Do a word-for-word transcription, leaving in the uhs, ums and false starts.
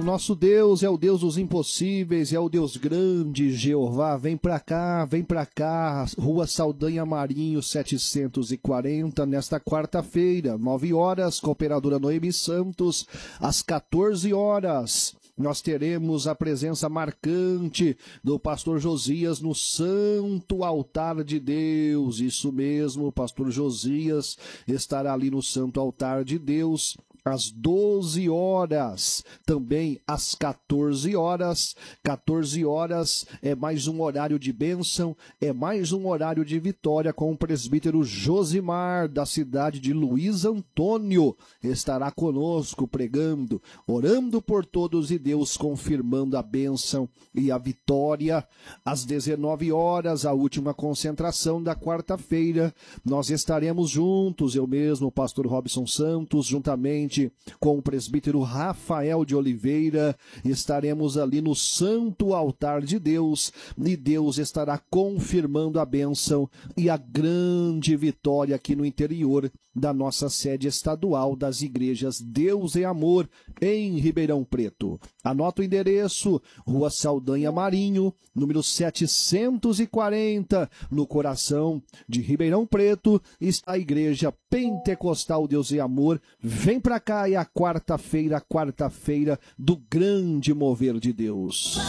nosso Deus é o Deus dos impossíveis, é o Deus grande, Jeová. Vem pra cá, vem pra cá, Rua Saldanha Marinho, setecentos e quarenta, nesta quarta-feira, nove horas, Cooperadora Noemi Santos, às quatorze horas. Nós teremos a presença marcante do pastor Josias no Santo Altar de Deus. Isso mesmo, o pastor Josias estará ali no Santo Altar de Deus às doze horas, também às quatorze horas. quatorze horas é mais um horário de bênção, é mais um horário de vitória com o presbítero Josimar, da cidade de Luiz Antônio. Estará conosco pregando, orando por todos e Deus confirmando a bênção e a vitória. Às dezenove horas, a última concentração da quarta-feira, nós estaremos juntos, eu mesmo, o pastor Robson Santos, juntamente com o presbítero Rafael de Oliveira, estaremos ali no Santo Altar de Deus e Deus estará confirmando a bênção e a grande vitória aqui no interior da nossa sede estadual das igrejas Deus e Amor em Ribeirão Preto. Anota o endereço, Rua Saldanha Marinho, número setecentos e quarenta, no coração de Ribeirão Preto, está a Igreja Pentecostal Deus e Amor. Vem pra cá, é a quarta-feira, quarta-feira do grande mover de Deus.